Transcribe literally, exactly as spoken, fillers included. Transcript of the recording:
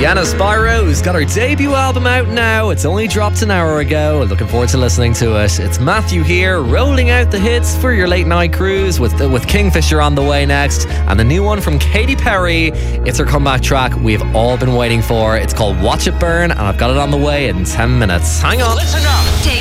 Sienna Spyro's got her debut album out now. It's only dropped an hour ago. Looking forward to listening to it. It's Matthew here, rolling out the hits for your late night cruise with with Kingfisher on the way next, and the new one from Katy Perry. It's her comeback track we've all been waiting for. It's called Watch It Burn, and I've got it on the way in ten minutes. Hang on. Listen up.